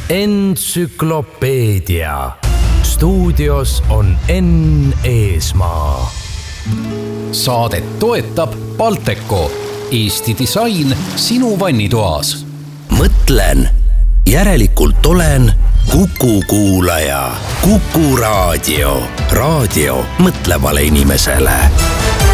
Entsüklopeedia. Stuudios on Enn Eesmaa. Saadet toetab Balteco, Eesti disain sinu vannitoas. Mõtlen, järelikult olen Kuku kuulaja. Kuku raadio. Raadio mõtlevale inimesele.